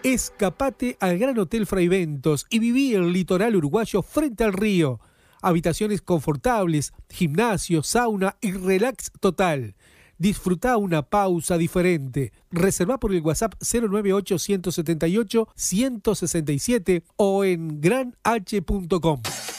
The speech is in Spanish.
Escapate al Gran Hotel Fraiventos y viví el litoral uruguayo frente al río. Habitaciones confortables, gimnasio, sauna y relax total. Disfruta una pausa diferente. Reserva por el WhatsApp 098-178-167 o en granh.com.